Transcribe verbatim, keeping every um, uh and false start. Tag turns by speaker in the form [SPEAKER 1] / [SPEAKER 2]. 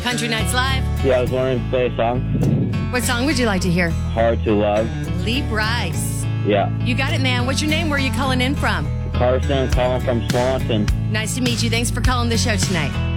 [SPEAKER 1] Country Nights Live.
[SPEAKER 2] Yeah, I was wondering to play a song.
[SPEAKER 1] What song would you like to hear?
[SPEAKER 2] Hard to Love.
[SPEAKER 1] Lee Bryce.
[SPEAKER 2] Yeah.
[SPEAKER 1] You got it, man. What's your name? Where are you calling in from?
[SPEAKER 2] Carson, calling from Swanson.
[SPEAKER 1] Nice to meet you. Thanks for calling the show tonight.